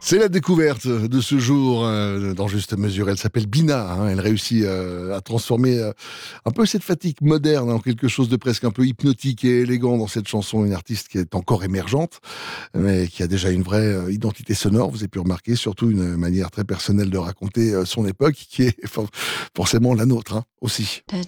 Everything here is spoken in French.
C'est la découverte de ce jour dans Juste Mesure. Elle s'appelle Bina. Elle réussit à transformer un peu cette fatigue moderne en quelque chose de presque un peu hypnotique et élégant dans cette chanson. Une artiste qui est encore émergente, mais qui a déjà une vraie identité sonore. Vous avez pu remarquer, surtout une manière très personnelle de raconter son époque, qui est forcément la nôtre aussi.